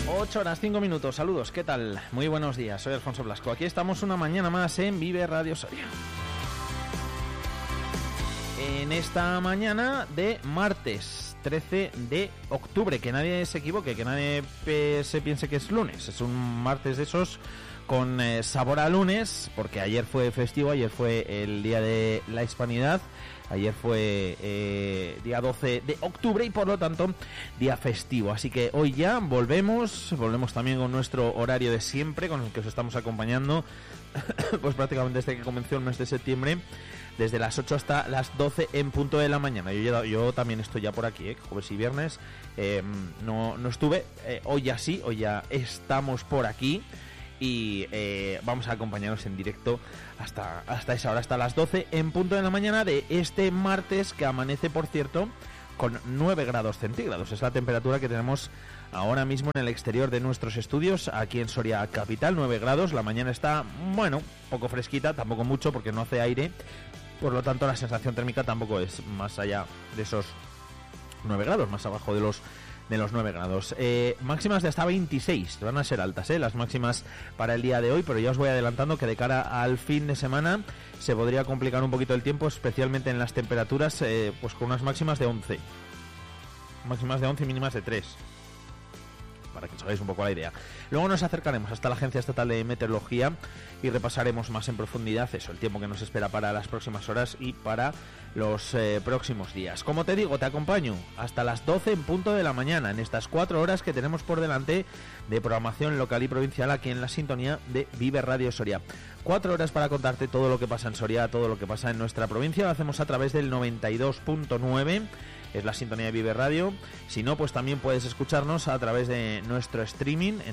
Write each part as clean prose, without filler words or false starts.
8 horas 5 minutos, saludos, ¿qué tal? Muy buenos días, soy Alfonso Blasco. Aquí estamos una mañana más en Vive Radio Soria. En esta mañana de martes 13 de octubre, que nadie se equivoque, que nadie se piense que es lunes. Es un martes de esos con sabor a lunes, porque ayer fue festivo, ayer fue el Día de la Hispanidad, ayer fue día 12 de octubre y por lo tanto día festivo. Así que hoy ya volvemos también con nuestro horario de siempre, con el que os estamos acompañando pues prácticamente desde que comenzó el mes de septiembre, desde las 8 hasta las 12 en punto de la mañana. Yo también estoy ya por aquí, jueves y viernes. No estuve, hoy ya sí, hoy ya estamos por aquí. Y vamos a acompañaros en directo hasta esa hora, hasta las 12 en punto de la mañana de este martes, que amanece, por cierto, con 9 grados centígrados. Es la temperatura que tenemos ahora mismo en el exterior de nuestros estudios, aquí en Soria Capital, 9 grados. La mañana está, bueno, poco fresquita, tampoco mucho porque no hace aire. Por lo tanto, la sensación térmica tampoco es más allá de esos 9 grados, más abajo de los 9 grados. Máximas de hasta 26, van a ser altas, las máximas para el día de hoy, pero ya os voy adelantando que de cara al fin de semana se podría complicar un poquito el tiempo, especialmente en las temperaturas, pues con unas máximas de 11. Máximas de 11 y mínimas de 3. Para que os hagáis un poco la idea. Luego nos acercaremos hasta la Agencia Estatal de Meteorología y repasaremos más en profundidad eso, el tiempo que nos espera para las próximas horas y para los próximos días. Como te digo, te acompaño hasta las 12 en punto de la mañana, en estas 4 horas que tenemos por delante de programación local y provincial aquí en la sintonía de Vive Radio Soria. 4 horas para contarte todo lo que pasa en Soria, todo lo que pasa en nuestra provincia. Lo hacemos a través del 92.9. Es la sintonía de Vive Radio. Si no, pues también puedes escucharnos a través de nuestro streaming en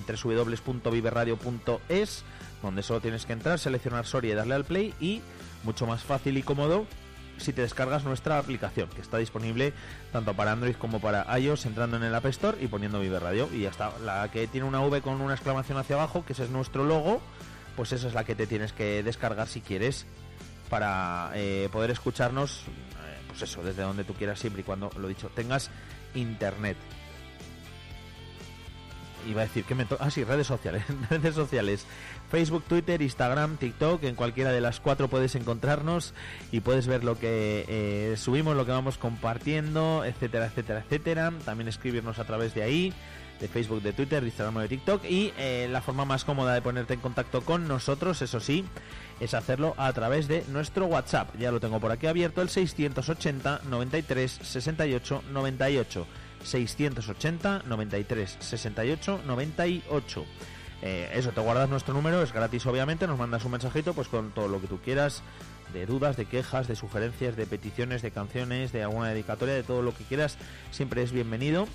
www.viveradio.es, donde solo tienes que entrar, seleccionar Soria y darle al play, y mucho más fácil y cómodo si te descargas nuestra aplicación, que está disponible tanto para Android como para iOS, entrando en el App Store y poniendo Vive Radio, y ya está. La que tiene una V con una exclamación hacia abajo, que ese es nuestro logo, pues esa es la que te tienes que descargar si quieres, para poder escucharnos, pues eso, desde donde tú quieras, siempre y cuando, lo dicho, tengas internet. Iba a decir que sí, redes sociales, Facebook, Twitter, Instagram, TikTok. En cualquiera de las 4 puedes encontrarnos y puedes ver lo que subimos, lo que vamos compartiendo, etcétera, etcétera, etcétera. También escribirnos a través de ahí, de Facebook, de Twitter, de Instagram o de TikTok. Y la forma más cómoda de ponerte en contacto con nosotros, eso sí, es hacerlo a través de nuestro WhatsApp. Ya lo tengo por aquí abierto, el 680 93 68 98. 680 93 68 98. Eso, te guardas nuestro número, es gratis obviamente, nos mandas un mensajito pues con todo lo que tú quieras, de dudas, de quejas, de sugerencias, de peticiones, de canciones, de alguna dedicatoria, de todo lo que quieras, siempre es bienvenido.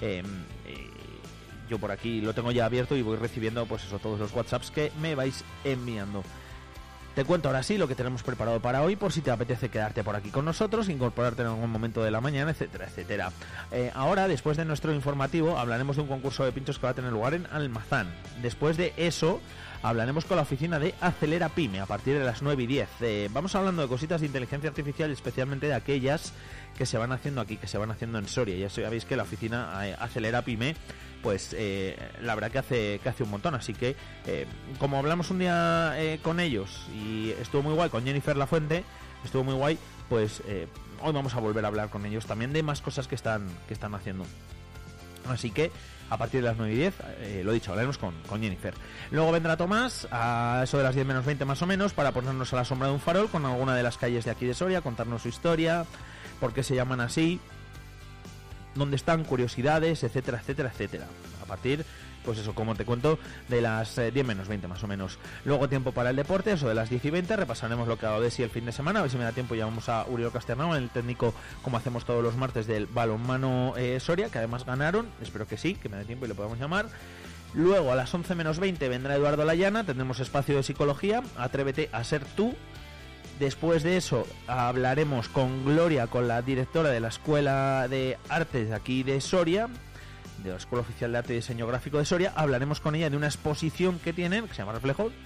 Yo por aquí lo tengo ya abierto y voy recibiendo pues eso, todos los WhatsApps que me vais enviando. Te cuento ahora sí lo que tenemos preparado para hoy, por si te apetece quedarte por aquí con nosotros, incorporarte en algún momento de la mañana, etcétera, etcétera. Ahora, después de nuestro informativo, hablaremos de un concurso de pinchos que va a tener lugar en Almazán. Después de eso, hablaremos con la oficina de Acelera Pyme a partir de las 9 y 10. Vamos hablando de cositas de inteligencia artificial, especialmente de aquellas que se van haciendo aquí, que se van haciendo en Soria. Ya sabéis que la oficina Acelera Pyme, pues la verdad que hace un montón. Así que, como hablamos un día con ellos y estuvo muy guay, con Jennifer Lafuente, estuvo muy guay, pues hoy vamos a volver a hablar con ellos también de más cosas que están haciendo. Así que a partir de las 9 y 10, lo dicho, hablaremos con Jennifer. Luego vendrá Tomás a eso de las 10 menos 20 más o menos, para ponernos a la sombra de un farol con alguna de las calles de aquí de Soria, contarnos su historia, por qué se llaman así, dónde están, curiosidades, etcétera, etcétera, etcétera. A partir, pues eso, como te cuento, de las 10 menos 20 más o menos. Luego tiempo para el deporte, eso de las 10 y 20, repasaremos lo que ha dado de sí el fin de semana, a ver si me da tiempo, llamamos a Uriol Casternau, el técnico, como hacemos todos los martes, del balonmano Soria, que además ganaron, espero que sí, que me dé tiempo y le podamos llamar. Luego a las 11 menos 20 vendrá Eduardo Layana, tendremos espacio de psicología, atrévete a ser tú. Después de eso hablaremos con Gloria, con la directora de la Escuela de Artes de aquí de Soria, de la Escuela Oficial de Arte y Diseño Gráfico de Soria. Hablaremos con ella de una exposición que tienen, que se llama Reflejo,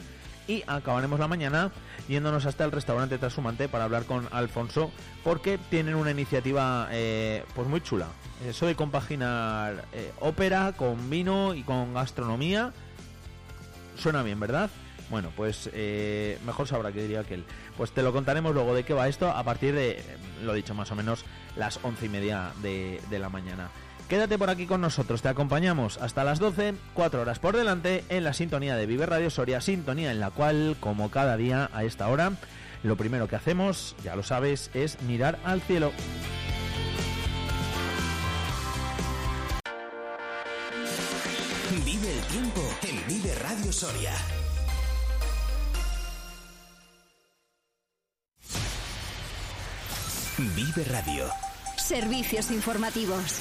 y acabaremos la mañana yéndonos hasta el restaurante Trashumante para hablar con Alfonso, porque tienen una iniciativa pues muy chula. Eso de compaginar ópera con vino y con gastronomía suena bien, ¿verdad? Bueno, pues mejor sabrá que diría aquel. Pues te lo contaremos luego de qué va esto a partir de, lo dicho, más o menos las 11:30 de la mañana. Quédate por aquí con nosotros, te acompañamos hasta las 12, 4 horas por delante en la sintonía de Vive Radio Soria, sintonía en la cual, como cada día a esta hora, lo primero que hacemos, ya lo sabes, es mirar al cielo. Vive el tiempo en Vive Radio Soria. Vive Radio. Servicios informativos.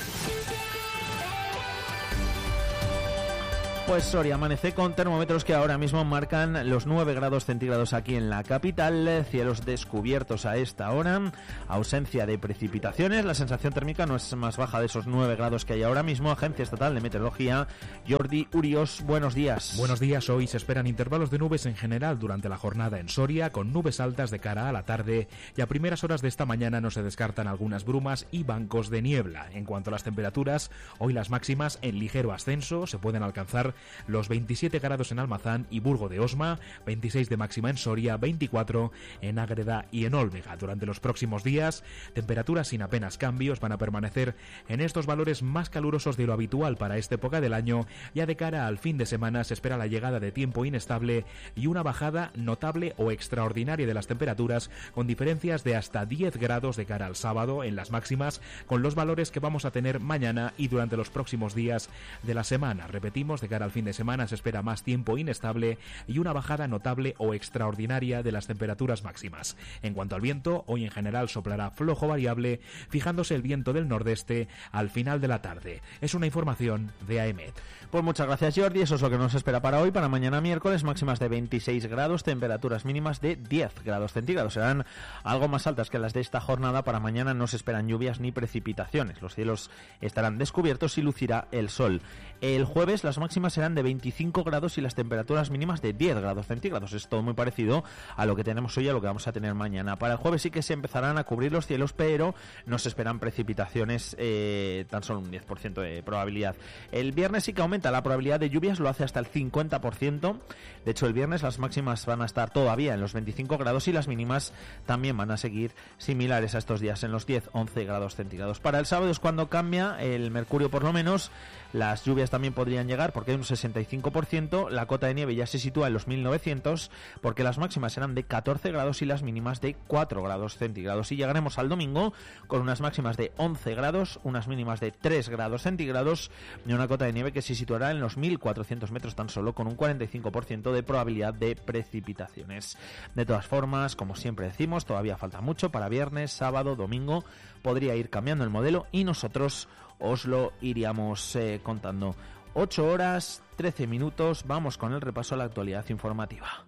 Pues Soria amanece con termómetros que ahora mismo marcan los 9 grados centígrados aquí en la capital, cielos descubiertos a esta hora, ausencia de precipitaciones, la sensación térmica no es más baja de esos 9 grados que hay ahora mismo. Agencia Estatal de Meteorología, Jordi Urios, buenos días. Buenos días, hoy se esperan intervalos de nubes en general durante la jornada en Soria, con nubes altas de cara a la tarde, y a primeras horas de esta mañana no se descartan algunas brumas y bancos de niebla. En cuanto a las temperaturas, hoy las máximas en ligero ascenso, se pueden alcanzar los 27 grados en Almazán y Burgo de Osma, 26 de máxima en Soria, 24 en Ágreda y en Olvega. Durante los próximos días, temperaturas sin apenas cambios van a permanecer en estos valores más calurosos de lo habitual para esta época del año. Ya de cara al fin de semana se espera la llegada de tiempo inestable y una bajada notable o extraordinaria de las temperaturas, con diferencias de hasta 10 grados de cara al sábado en las máximas, con los valores que vamos a tener mañana y durante los próximos días de la semana. Repetimos, de cara al fin de semana se espera más tiempo inestable y una bajada notable o extraordinaria de las temperaturas máximas. En cuanto al viento, hoy en general soplará flojo variable, fijándose el viento del nordeste al final de la tarde. Es una información de AEMET. Pues muchas gracias, Jordi. Eso es lo que nos espera para hoy. Para mañana miércoles, máximas de 26 grados, temperaturas mínimas de 10 grados centígrados. Serán algo más altas que las de esta jornada. Para mañana no se esperan lluvias ni precipitaciones. Los cielos estarán descubiertos y lucirá el sol. El jueves las máximas serán de 25 grados y las temperaturas mínimas de 10 grados centígrados. Es todo muy parecido a lo que tenemos hoy y a lo que vamos a tener mañana. Para el jueves sí que se empezarán a cubrir los cielos, pero no se esperan precipitaciones, tan solo un 10% de probabilidad. El viernes sí que aumenta la probabilidad de lluvias, lo hace hasta el 50%. De hecho, el viernes las máximas van a estar todavía en los 25 grados y las mínimas también van a seguir similares a estos días, en los 10-11 grados centígrados. Para el sábado es cuando cambia el mercurio, por lo menos. Las lluvias también podrían llegar porque hay un 65%, la cota de nieve ya se sitúa en los 1900, porque las máximas serán de 14 grados y las mínimas de 4 grados centígrados. Y llegaremos al domingo con unas máximas de 11 grados, unas mínimas de 3 grados centígrados y una cota de nieve que se situará en los 1400 metros tan solo, con un 45% de probabilidad de precipitaciones. De todas formas, como siempre decimos, todavía falta mucho para viernes, sábado, domingo. Podría ir cambiando el modelo y nosotros os lo iríamos contando. 8 horas, 13 minutos, vamos con el repaso a la actualidad informativa.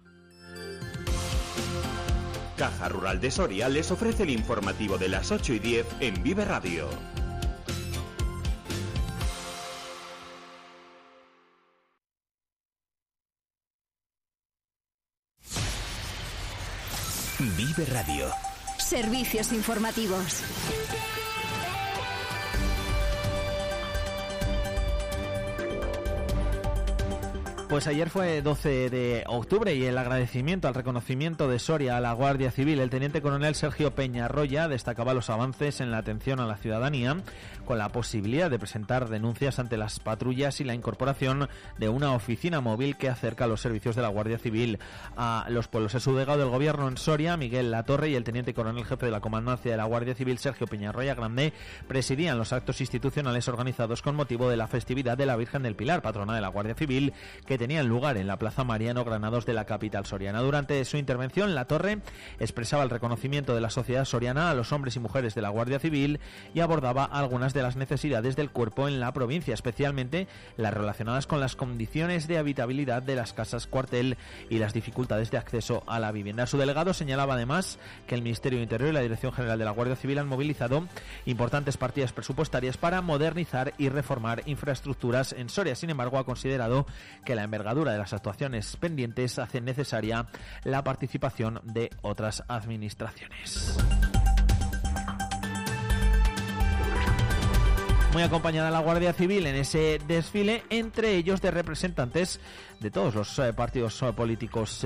Caja Rural de Soria les ofrece el informativo de las 8:10 en Vive Radio. Vive Radio. Servicios informativos. Pues ayer fue 12 de octubre y el agradecimiento al reconocimiento de Soria a la Guardia Civil. El teniente coronel Sergio Peñarroya destacaba los avances en la atención a la ciudadanía, con la posibilidad de presentar denuncias ante las patrullas y la incorporación de una oficina móvil que acerca los servicios de la Guardia Civil a los pueblos. El subdelegado del Gobierno en Soria, Miguel Latorre, y el teniente coronel jefe de la Comandancia de la Guardia Civil, Sergio Peñarroya Grande, presidían los actos institucionales organizados con motivo de la festividad de la Virgen del Pilar, patrona de la Guardia Civil, que tenían lugar en la Plaza Mariano Granados de la capital soriana. Durante su intervención, Latorre expresaba el reconocimiento de la sociedad soriana a los hombres y mujeres de la Guardia Civil y abordaba algunas de las necesidades del cuerpo en la provincia, especialmente las relacionadas con las condiciones de habitabilidad de las casas cuartel y las dificultades de acceso a la vivienda. Su delegado señalaba además que el Ministerio de Interior y la Dirección General de la Guardia Civil han movilizado importantes partidas presupuestarias para modernizar y reformar infraestructuras en Soria. Sin embargo, ha considerado que la envergadura de las actuaciones pendientes hacen necesaria la participación de otras administraciones. Muy acompañada la Guardia Civil en ese desfile, entre ellos de representantes de todos los partidos políticos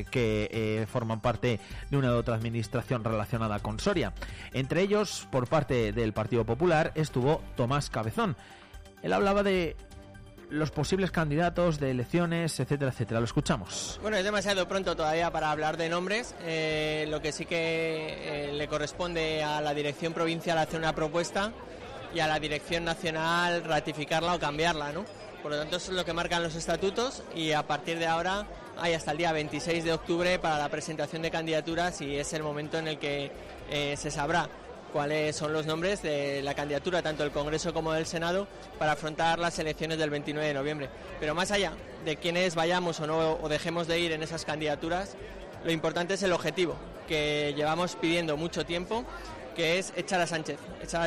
que forman parte de una u otra administración relacionada con Soria. Entre ellos, por parte del Partido Popular, estuvo Tomás Cabezón. Él hablaba de los posibles candidatos, de elecciones, etcétera, etcétera. Lo escuchamos. Bueno, es demasiado pronto todavía para hablar de nombres. Lo que sí que le corresponde a la dirección provincial hacer una propuesta y a la dirección nacional ratificarla o cambiarla, ¿no? Por lo tanto, eso es lo que marcan los estatutos y a partir de ahora hay hasta el día 26 de octubre para la presentación de candidaturas y es el momento en el que se sabrá cuáles son los nombres de la candidatura, tanto del Congreso como del Senado, para afrontar las elecciones del 29 de noviembre. Pero más allá de quienes vayamos o no o dejemos de ir en esas candidaturas, lo importante es el objetivo que llevamos pidiendo mucho tiempo, que es echar a Sánchez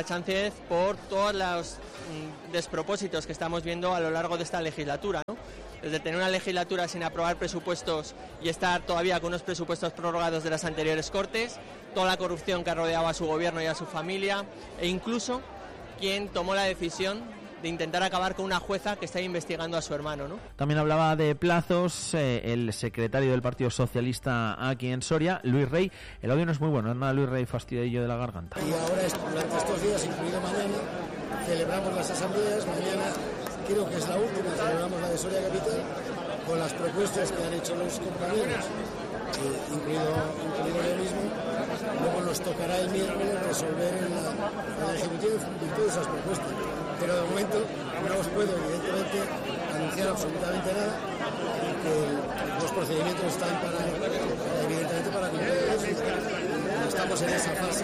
por todos los despropósitos que estamos viendo a lo largo de esta legislatura, ¿no? Desde tener una legislatura sin aprobar presupuestos y estar todavía con unos presupuestos prorrogados de las anteriores Cortes, toda la corrupción que ha rodeado a su gobierno y a su familia, e incluso quien tomó la decisión de intentar acabar con una jueza que está investigando a su hermano, ¿no? También hablaba de plazos el secretario del Partido Socialista aquí en Soria, Luis Rey. El audio no es muy bueno, anda Luis Rey fastidiadillo de la garganta. Y ahora, durante estos días, incluido mañana, celebramos las asambleas. Mañana creo que es la última, celebramos la de Soria Capital, con las propuestas que han hecho los compañeros, incluido yo mismo. Luego nos tocará el miércoles resolver en la Ejecutiva en virtud de esas propuestas. Pero de momento no os puedo, evidentemente, anunciar absolutamente nada, que los procedimientos están evidentemente para cumplirlos. Estamos en esa fase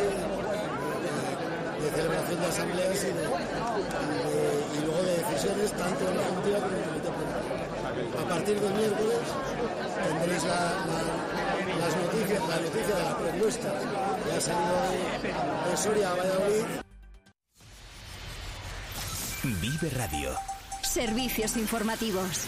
de celebración de asambleas y luego de decisiones, tanto en la Ejecutiva como en el Comité Plenario. A partir del miércoles tendréis la noticia de la propuesta que ha salido de Soria a Valladolid. Vive Radio. Servicios informativos.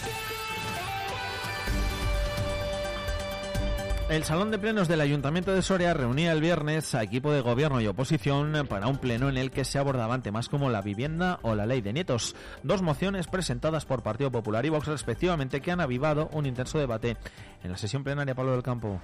El Salón de Plenos del Ayuntamiento de Soria reunía el viernes a equipo de gobierno y oposición para un pleno en el que se abordaban temas como la vivienda o la ley de nietos, dos mociones presentadas por Partido Popular y Vox respectivamente que han avivado un intenso debate en la sesión plenaria. Pablo del Campo.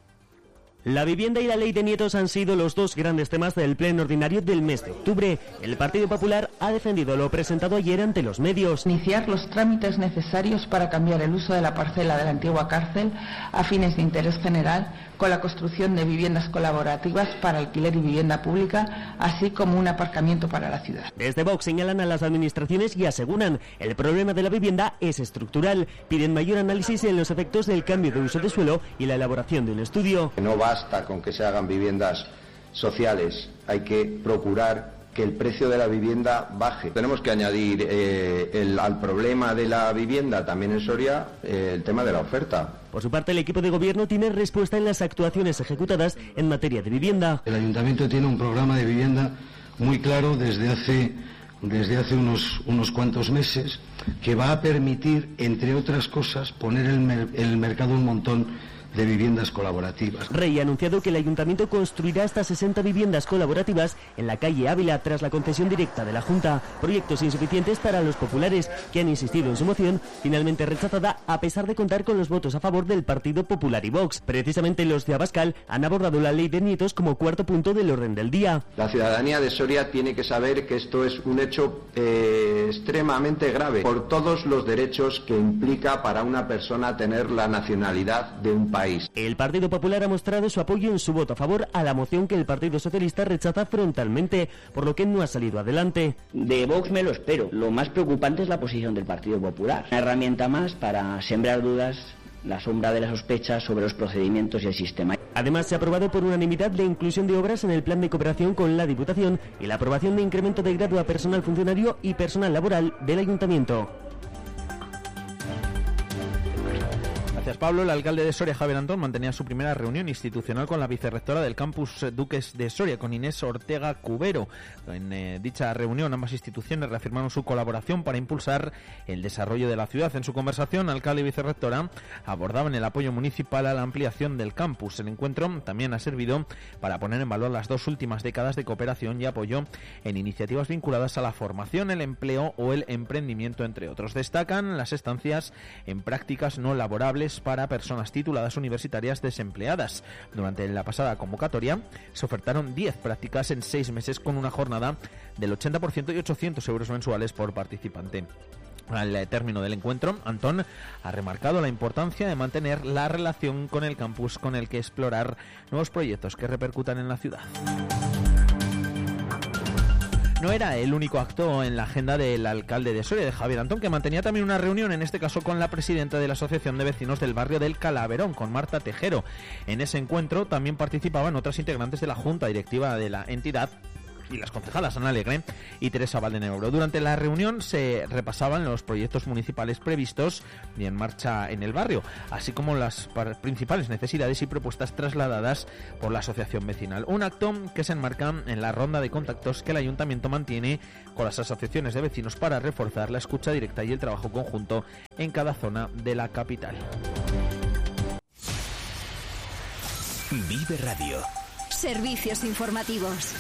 La vivienda y la ley de nietos han sido los dos grandes temas del pleno ordinario del mes de octubre. El Partido Popular ha defendido lo presentado ayer ante los medios. Iniciar los trámites necesarios para cambiar el uso de la parcela de la antigua cárcel a fines de interés general, con la construcción de viviendas colaborativas para alquiler y vivienda pública, así como un aparcamiento para la ciudad. Desde Vox señalan a las administraciones y aseguran el problema de la vivienda es estructural. Piden mayor análisis en los efectos del cambio de uso de suelo y la elaboración de un estudio. No basta con que se hagan viviendas sociales, hay que procurar que el precio de la vivienda baje. Tenemos que añadir al problema de la vivienda también en Soria el tema de la oferta. Por su parte, el equipo de gobierno tiene respuesta en las actuaciones ejecutadas en materia de vivienda. El ayuntamiento tiene un programa de vivienda muy claro desde hace unos cuantos meses, que va a permitir, entre otras cosas, poner en el mercado un montón de viviendas colaborativas. Rey ha anunciado que el ayuntamiento construirá hasta 60 viviendas colaborativas en la calle Ávila tras la concesión directa de la Junta, proyectos insuficientes para los populares, que han insistido en su moción, finalmente rechazada a pesar de contar con los votos a favor del Partido Popular y Vox. Precisamente los de Abascal han abordado la ley de nietos como cuarto punto del orden del día. La ciudadanía de Soria tiene que saber que esto es un hecho extremadamente grave por todos los derechos que implica para una persona tener la nacionalidad de un país. El Partido Popular ha mostrado su apoyo en su voto a favor a la moción que el Partido Socialista rechaza frontalmente, por lo que no ha salido adelante. De Vox me lo espero. Lo más preocupante es la posición del Partido Popular. Una herramienta más para sembrar dudas, la sombra de la sospecha sobre los procedimientos y el sistema. Además, se ha aprobado por unanimidad la inclusión de obras en el plan de cooperación con la Diputación y la aprobación de incremento de grado a personal funcionario y personal laboral del Ayuntamiento. Gracias, Pablo. El alcalde de Soria, Javier Antón, mantenía su primera reunión institucional con la vicerrectora del campus Duques de Soria, con Inés Ortega Cubero. En dicha reunión, ambas instituciones reafirmaron su colaboración para impulsar el desarrollo de la ciudad. En su conversación, alcalde y vicerrectora abordaban el apoyo municipal a la ampliación del campus. El encuentro también ha servido para poner en valor las 2 últimas décadas de cooperación y apoyo en iniciativas vinculadas a la formación, el empleo o el emprendimiento, entre otros. Destacan las estancias en prácticas no laborables para personas tituladas universitarias desempleadas. Durante la pasada convocatoria se ofertaron 10 prácticas en 6 meses con una jornada del 80% y 800 euros mensuales por participante. Al término del encuentro, Antón ha remarcado la importancia de mantener la relación con el campus, con el que explorar nuevos proyectos que repercutan en la ciudad. No era el único acto en la agenda del alcalde de Soria, de Javier Antón, que mantenía también una reunión, en este caso con la presidenta de la Asociación de Vecinos del barrio del Calaverón, con Marta Tejero. En ese encuentro también participaban otras integrantes de la Junta Directiva de la entidad y las concejalas Ana Alegre y Teresa Valdenebro. Durante la reunión se repasaban los proyectos municipales previstos y en marcha en el barrio, así como las principales necesidades y propuestas trasladadas por la asociación vecinal. Un acto que se enmarca en la ronda de contactos que el ayuntamiento mantiene con las asociaciones de vecinos para reforzar la escucha directa y el trabajo conjunto en cada zona de la capital. Vive Radio. Servicios informativos.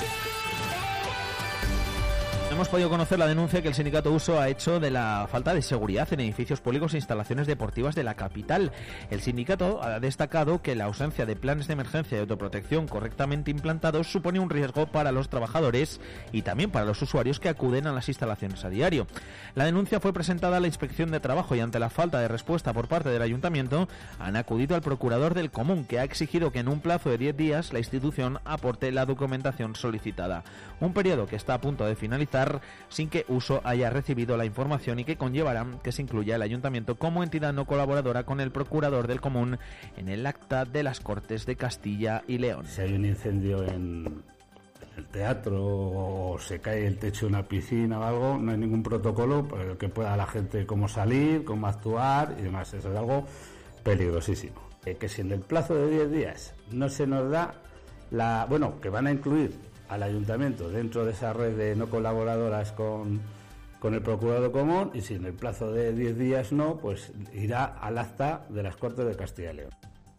Hemos podido conocer la denuncia que el sindicato Uso ha hecho de la falta de seguridad en edificios públicos e instalaciones deportivas de la capital. El sindicato ha destacado que la ausencia de planes de emergencia y autoprotección correctamente implantados supone un riesgo para los trabajadores y también para los usuarios que acuden a las instalaciones a diario. La denuncia fue presentada a la Inspección de Trabajo y ante la falta de respuesta por parte del ayuntamiento han acudido al procurador del Común, que ha exigido que en un plazo de 10 días la institución aporte la documentación solicitada. Un periodo que está a punto de finalizar sin que Uso haya recibido la información y que conllevará que se incluya el ayuntamiento como entidad no colaboradora con el procurador del Común en el acta de las Cortes de Castilla y León. Si hay un incendio en el teatro o se cae el techo de una piscina o algo, no hay ningún protocolo para el que pueda la gente cómo salir, cómo actuar y demás. Eso es algo peligrosísimo. Que si en el plazo de 10 días no se nos da que van a incluir al ayuntamiento dentro de esa red de no colaboradoras con el procurador común, y si en el plazo de 10 días no, pues irá al acta de las Cortes de Castilla y León.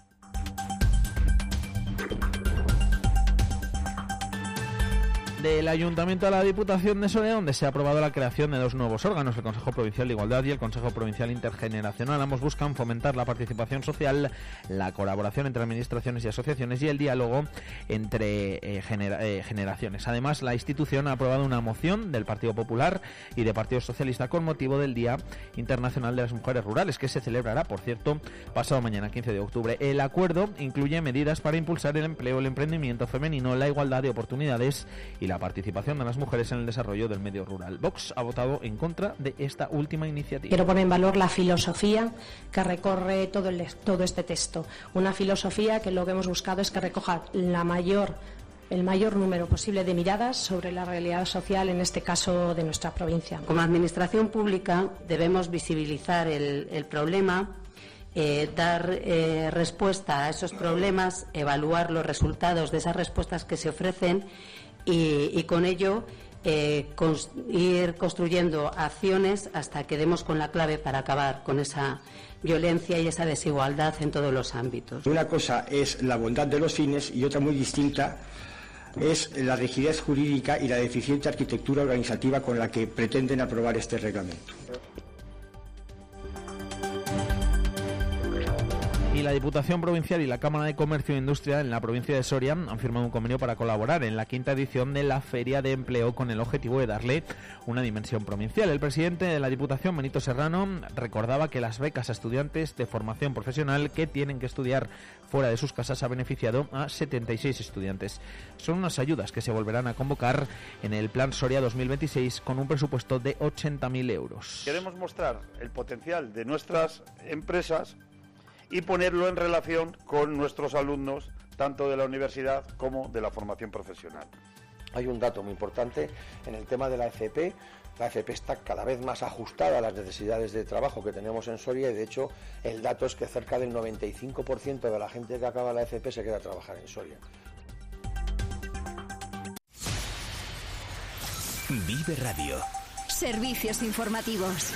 Del Ayuntamiento a la Diputación de Soria, donde se ha aprobado la creación de 2 nuevos órganos, el Consejo Provincial de Igualdad y el Consejo Provincial Intergeneracional. Ambos buscan fomentar la participación social, la colaboración entre administraciones y asociaciones y el diálogo entre generaciones. Además, la institución ha aprobado una moción del Partido Popular y del Partido Socialista con motivo del Día Internacional de las Mujeres Rurales, que se celebrará, por cierto, pasado mañana, 15 de octubre. El acuerdo incluye medidas para impulsar el empleo, el emprendimiento femenino, la igualdad de oportunidades y la participación de las mujeres en el desarrollo del medio rural. Vox ha votado en contra de esta última iniciativa. Quiero poner en valor la filosofía que recorre todo este texto. Una filosofía que lo que hemos buscado es que recoja el mayor número posible de miradas sobre la realidad social, en este caso de nuestra provincia. Como administración pública debemos visibilizar el problema, dar respuesta a esos problemas, evaluar los resultados de esas respuestas que se ofrecen y con ello ir construyendo acciones hasta que demos con la clave para acabar con esa violencia y esa desigualdad en todos los ámbitos. Una cosa es la bondad de los fines y otra muy distinta es la rigidez jurídica y la deficiente arquitectura organizativa con la que pretenden aprobar este reglamento. Y la Diputación Provincial y la Cámara de Comercio e Industria en la provincia de Soria han firmado un convenio para colaborar en la 5ª edición de la Feria de Empleo con el objetivo de darle una dimensión provincial. El presidente de la Diputación, Benito Serrano, recordaba que las becas a estudiantes de formación profesional que tienen que estudiar fuera de sus casas ha beneficiado a 76 estudiantes. Son unas ayudas que se volverán a convocar en el Plan Soria 2026 con un presupuesto de 80.000 euros. Queremos mostrar el potencial de nuestras empresas y ponerlo en relación con nuestros alumnos, tanto de la universidad como de la formación profesional. Hay un dato muy importante en el tema de la FP. La FP está cada vez más ajustada a las necesidades de trabajo que tenemos en Soria y de hecho el dato es que cerca del 95% de la gente que acaba la FP se queda a trabajar en Soria. Vive Radio. Servicios informativos.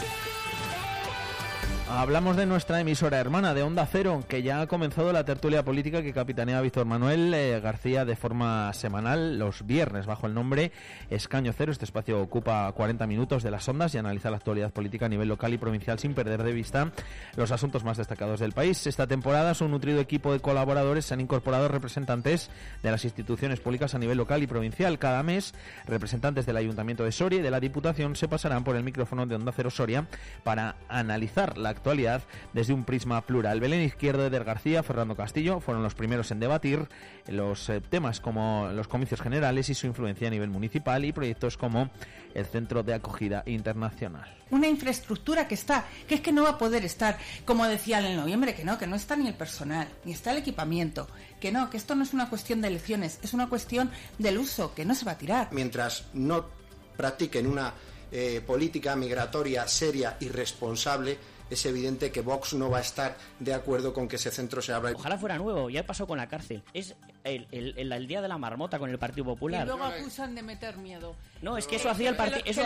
Hablamos de nuestra emisora hermana de Onda Cero, que ya ha comenzado la tertulia política que capitanea Víctor Manuel García de forma semanal los viernes bajo el nombre Escaño Cero. Este espacio ocupa 40 minutos de las ondas y analiza la actualidad política a nivel local y provincial sin perder de vista los asuntos más destacados del país. Esta temporada su nutrido equipo de colaboradores se han incorporado representantes de las instituciones públicas a nivel local y provincial. Cada mes, representantes del Ayuntamiento de Soria y de la Diputación se pasarán por el micrófono de Onda Cero Soria para analizar la actualidad desde un prisma plural. Belén Izquierdo, Eder García, Fernando Castillo fueron los primeros en debatir los temas como los comicios generales y su influencia a nivel municipal y proyectos como el Centro de Acogida Internacional. Una infraestructura que es que no va a poder estar, como decían en noviembre, que no está ni el personal, ni está el equipamiento, que esto no es una cuestión de elecciones, es una cuestión del uso, que no se va a tirar. Mientras no practiquen una política migratoria seria y responsable, es evidente que Vox no va a estar de acuerdo con que ese centro se abra. Ojalá fuera nuevo, ya pasó con la cárcel. Es el día de la marmota con el Partido Popular. Y luego acusan de meter miedo. No, es que eso hacía el Partido... Eso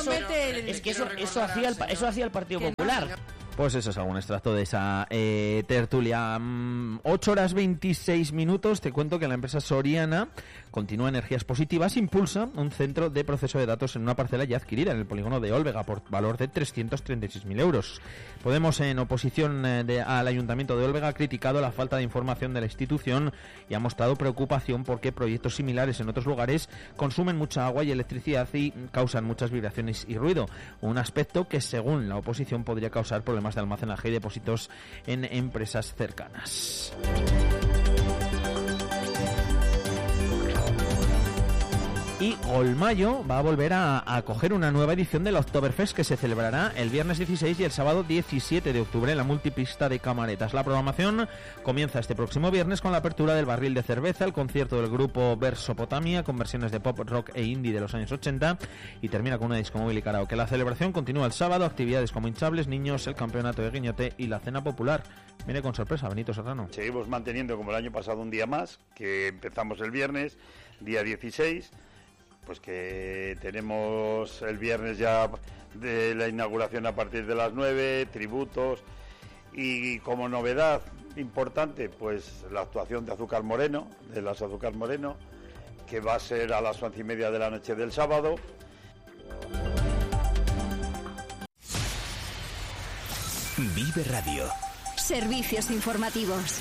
hacía el Partido Popular. Pues eso es algún extracto de esa tertulia. 8 horas 26 minutos. Te cuento que la empresa soriana Continúa Energías Positivas impulsa un centro de proceso de datos en una parcela ya adquirida en el polígono de Ólvega por valor de 336.000 euros. Podemos, en oposición al Ayuntamiento de Ólvega, ha criticado la falta de información de la institución y ha mostrado preocupación porque proyectos similares en otros lugares consumen mucha agua y electricidad y causan muchas vibraciones y ruido. Un aspecto que, según la oposición, podría causar problemas de almacenaje y depósitos en empresas cercanas. Y Golmayo va a volver a acoger una nueva edición del Oktoberfest que se celebrará el viernes 16 y el sábado 17 de octubre en la multipista de Camaretas. La programación comienza este próximo viernes con la apertura del barril de cerveza, el concierto del grupo Versopotamia con versiones de pop, rock e indie de los años 80 y termina con una disco móvil y karaoke. La celebración continúa el sábado, actividades como hinchables, niños, el campeonato de guiñote y la cena popular. Viene con sorpresa, Benito Serrano. Seguimos manteniendo como el año pasado un día más, que empezamos el viernes, día 16. Pues que tenemos el viernes ya de la inauguración a partir de las 9, tributos y como novedad importante pues la actuación de Azúcar Moreno, de las Azúcar Moreno, que va a ser a las 11:30 de la noche del sábado. Vive Radio. Servicios informativos.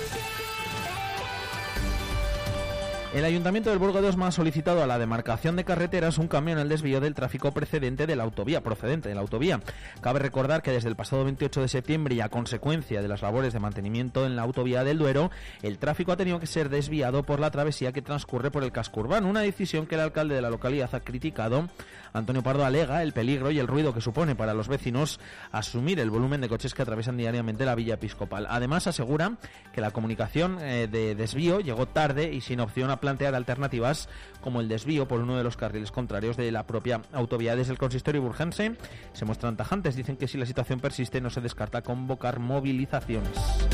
El Ayuntamiento del Burgo 2 ha solicitado a la demarcación de carreteras un cambio en el desvío del tráfico procedente de la autovía. Cabe recordar que desde el pasado 28 de septiembre y a consecuencia de las labores de mantenimiento en la autovía del Duero, el tráfico ha tenido que ser desviado por la travesía que transcurre por el casco urbano, una decisión que el alcalde de la localidad ha criticado. Antonio Pardo alega el peligro y el ruido que supone para los vecinos asumir el volumen de coches que atraviesan diariamente la Villa Episcopal. Además, asegura que la comunicación de desvío llegó tarde y sin opción a plantear alternativas como el desvío por uno de los carriles contrarios de la propia autovía. Desde el consistorio burgense se muestran tajantes, dicen que si la situación persiste no se descarta convocar movilizaciones.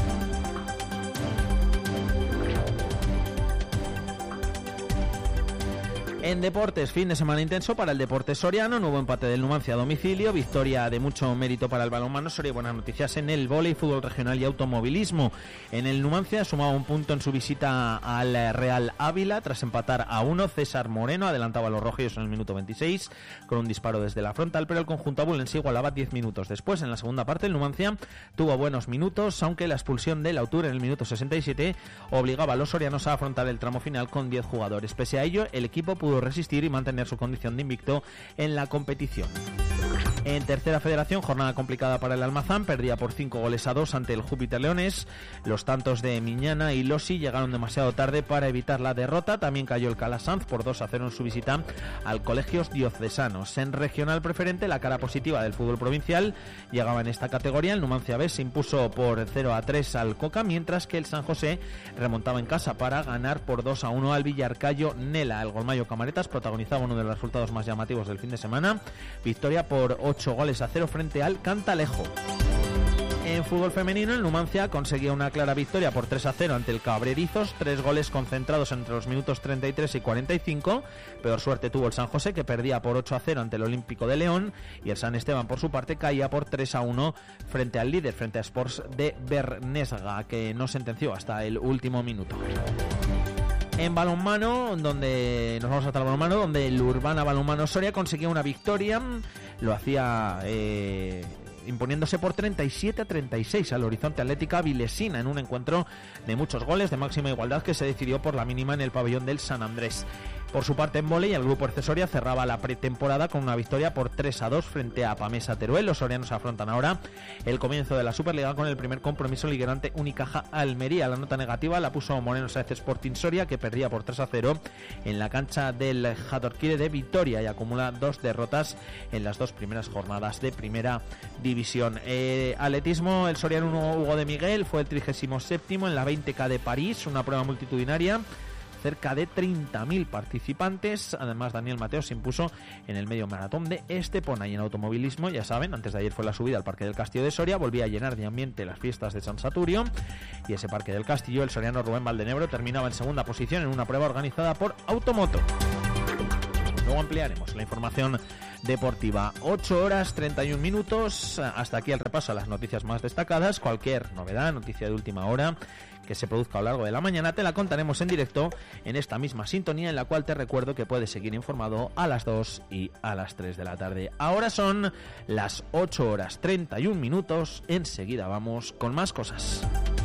En deportes, fin de semana intenso para el deporte soriano, nuevo empate del Numancia a domicilio, victoria de mucho mérito para el balonmano Soria y buenas noticias en el vóley, fútbol regional y automovilismo. En el Numancia sumaba un punto en su visita al Real Ávila tras empatar a 1. César Moreno adelantaba a los rojillos en el minuto 26 con un disparo desde la frontal, pero el conjunto abulense igualaba 10 minutos después. En la segunda parte el Numancia tuvo buenos minutos, aunque la expulsión del Autur en el minuto 67 obligaba a los sorianos a afrontar el tramo final con 10 jugadores. Pese a ello, el equipo pudo resistir y mantener su condición de invicto en la competición. En tercera federación, jornada complicada para el Almazán, perdía por 5-2 ante el Júpiter Leones. Los tantos de Miñana y Losi llegaron demasiado tarde para evitar la derrota. También cayó el Calasanz por 2-0 en su visita al Colegios Diocesanos. En regional preferente, la cara positiva del fútbol provincial llegaba en esta categoría. El Numancia B se impuso por 0-3 al Coca, mientras que el San José remontaba en casa para ganar por 2-1 al Villarcayo Nela. El Golmayo Camaretas protagonizaba uno de los resultados más llamativos del fin de semana. Victoria por 8-0 frente al Cantalejo. En fútbol femenino, el Numancia conseguía una clara victoria por 3-0 ante el Cabrerizos, 3 goles concentrados entre los minutos 33 y 45. Peor suerte tuvo el San José, que perdía por 8-0 ante el Olímpico de León, y el San Esteban, por su parte, caía por 3-1 frente al líder, frente a Sports de Bernesga, que no sentenció hasta el último minuto. En balonmano, donde nos vamos hasta el balonmano, donde el Urbana Balonmano Soria conseguía una victoria, lo hacía imponiéndose por 37-36 al Horizonte Atlética Vilesina en un encuentro de muchos goles, de máxima igualdad, que se decidió por la mínima en el pabellón del San Andrés. Por su parte, en vóley, el grupo Ercesoria cerraba la pretemporada con una victoria por 3-2 frente a Pamesa Teruel. Los sorianos afrontan ahora el comienzo de la Superliga con el primer compromiso liguerante Unicaja Almería. La nota negativa la puso Moreno Sáez Sporting Soria, que perdía por 3-0 en la cancha del Jadorquire de Vitoria y acumula 2 derrotas en las 2 primeras jornadas de primera división. Atletismo, el soriano Hugo de Miguel fue el 37º en la 20K de París, una prueba multitudinaria. Cerca de 30.000 participantes. Además, Daniel Mateo se impuso en el medio maratón de Estepona. Y en automovilismo, ya saben, antes de ayer fue la subida al Parque del Castillo de Soria, volvía a llenar de ambiente las fiestas de San Saturio, y ese Parque del Castillo, el soriano Rubén Valdenebro terminaba en segunda posición en una prueba organizada por Automoto. Luego ampliaremos la información deportiva. 8:31. Hasta aquí el repaso a las noticias más destacadas. Cualquier novedad, noticia de última hora que se produzca a lo largo de la mañana, te la contaremos en directo en esta misma sintonía, en la cual te recuerdo que puedes seguir informado a las 2 y a las 3 de la tarde. Ahora son las 8:31. Enseguida vamos con más cosas.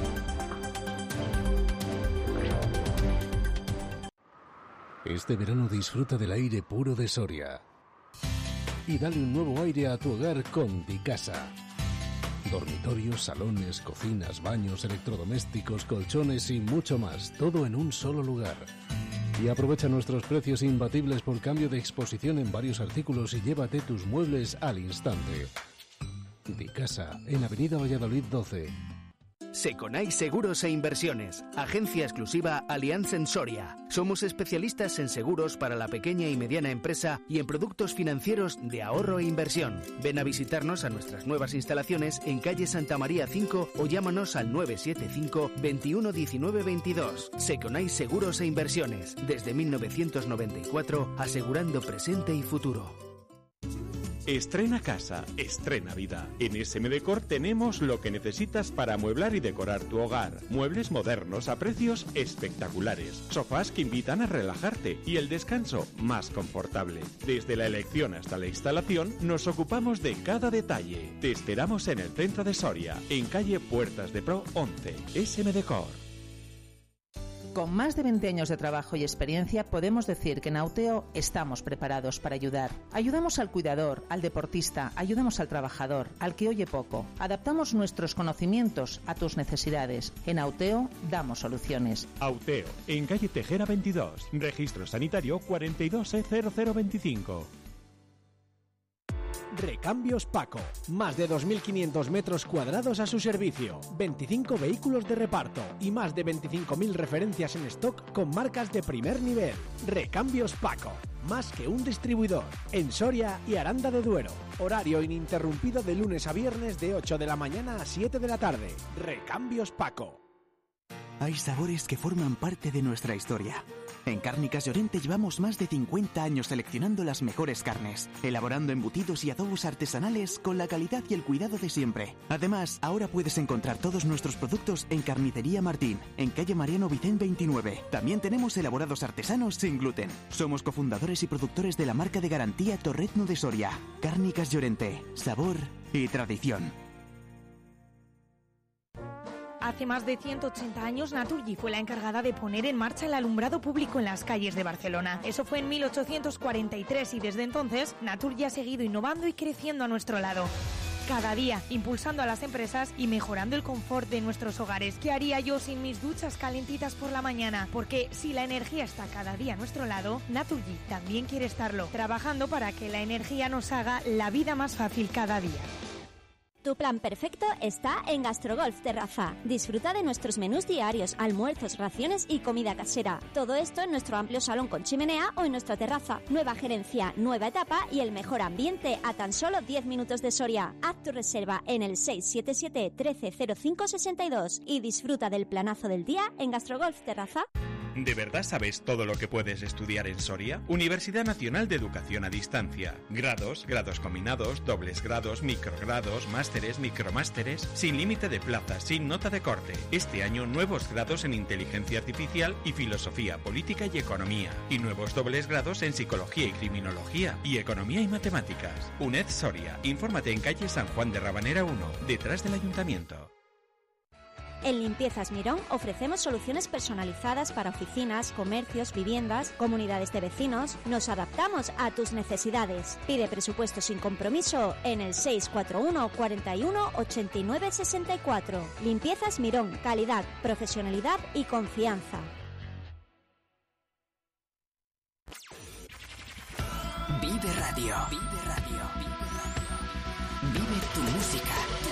Este verano disfruta del aire puro de Soria y dale un nuevo aire a tu hogar con Dicasa. Dormitorios, salones, cocinas, baños, electrodomésticos, colchones y mucho más, todo en un solo lugar. Y aprovecha nuestros precios imbatibles por cambio de exposición en varios artículos y llévate tus muebles al instante. Dicasa, en Avenida Valladolid 12. Seconai Seguros e Inversiones, agencia exclusiva Allianz en Soria. Somos especialistas en seguros para la pequeña y mediana empresa y en productos financieros de ahorro e inversión. Ven a visitarnos a nuestras nuevas instalaciones en calle Santa María 5 o llámanos al 975 21 19 22. Seconai Seguros e Inversiones, desde 1994, asegurando presente y futuro. Estrena casa, estrena vida. En SM Decor tenemos lo que necesitas para amueblar y decorar tu hogar. Muebles modernos a precios espectaculares. Sofás que invitan a relajarte y el descanso más confortable. Desde la elección hasta la instalación, nos ocupamos de cada detalle. Te esperamos en el centro de Soria, en calle Puertas de Pro 11. SM Decor. Con más de 20 años de trabajo y experiencia, podemos decir que en Auteo estamos preparados para ayudar. Ayudamos al cuidador, al deportista, ayudamos al trabajador, al que oye poco. Adaptamos nuestros conocimientos a tus necesidades. En Auteo damos soluciones. Auteo, en calle Tejera 22. Registro sanitario 42E0025. Recambios Paco, más de 2.500 metros cuadrados a su servicio, 25 vehículos de reparto y más de 25.000 referencias en stock con marcas de primer nivel. Recambios Paco, más que un distribuidor, en Soria y Aranda de Duero. Horario ininterrumpido de lunes a viernes de 8 de la mañana a 7 de la tarde. Recambios Paco. Hay sabores que forman parte de nuestra historia. En Cárnicas Llorente llevamos más de 50 años seleccionando las mejores carnes, elaborando embutidos y adobos artesanales con la calidad y el cuidado de siempre. Además, ahora puedes encontrar todos nuestros productos en Carnicería Martín, en calle Mariano Vicén 29. También tenemos elaborados artesanos sin gluten. Somos cofundadores y productores de la marca de garantía Torretno de Soria. Cárnicas Llorente, sabor y tradición. Hace más de 180 años, Naturgy fue la encargada de poner en marcha el alumbrado público en las calles de Barcelona. Eso fue en 1843 y desde entonces, Naturgy ha seguido innovando y creciendo a nuestro lado. Cada día, impulsando a las empresas y mejorando el confort de nuestros hogares. ¿Qué haría yo sin mis duchas calentitas por la mañana? Porque si la energía está cada día a nuestro lado, Naturgy también quiere estarlo, trabajando para que la energía nos haga la vida más fácil cada día. Tu plan perfecto está en Gastrogolf Terraza. Disfruta de nuestros menús diarios, almuerzos, raciones y comida casera. Todo esto en nuestro amplio salón con chimenea o en nuestra terraza. Nueva gerencia, nueva etapa y el mejor ambiente a tan solo 10 minutos de Soria. Haz tu reserva en el 677 130562 y disfruta del planazo del día en Gastrogolf Terraza. ¿De verdad sabes todo lo que puedes estudiar en Soria? Universidad Nacional de Educación a Distancia. Grados, grados combinados, dobles grados, microgrados, másteres, micromásteres, sin límite de plazas, sin nota de corte. Este año nuevos grados en Inteligencia Artificial y Filosofía Política y Economía. Y nuevos dobles grados en Psicología y Criminología y Economía y Matemáticas. UNED Soria. Infórmate en calle San Juan de Rabanera 1, detrás del Ayuntamiento. En Limpiezas Mirón ofrecemos soluciones personalizadas para oficinas, comercios, viviendas, comunidades de vecinos. Nos adaptamos a tus necesidades. Pide presupuesto sin compromiso en el 641 41 89 64. Limpiezas Mirón, calidad, profesionalidad y confianza. Vive Radio. Vive Radio. Vive tu música.